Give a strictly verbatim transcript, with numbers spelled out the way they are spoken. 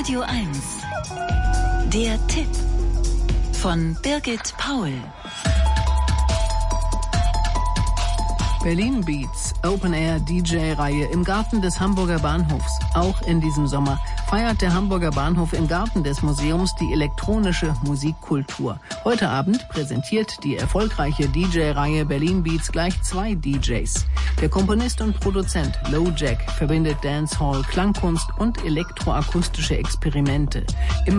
Radio eins. Der Tipp von Birgit Paul. Berlin Beats, Open-Air-D J-Reihe im Garten des Hamburger Bahnhofs. Auch in diesem Sommer feiert der Hamburger Bahnhof im Garten des Museums die elektronische Musikkultur. Heute Abend präsentiert die erfolgreiche D J-Reihe Berlin Beats gleich zwei D Js. Der Komponist und Produzent LoJack verbindet Dancehall, Klangkunst und elektroakustische Experimente. Im